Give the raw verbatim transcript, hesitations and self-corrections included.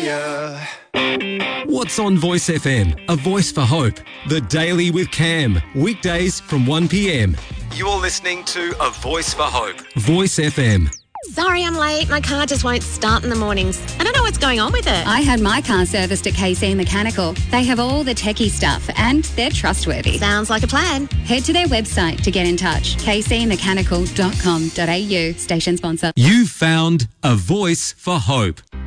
ya. What's on Voice F M? A voice for hope. The Daily with Cam. Weekdays from one p m. You're listening to A Voice for Hope. Voice F M. Sorry I'm late. My car just won't start in the mornings. I don't know what's going on with it. I had my car serviced at K C Mechanical. They have all the techie stuff and they're trustworthy. Sounds like a plan. Head to their website to get in touch. k c mechanical dot com dot a u. Station sponsor. You found A Voice for Hope.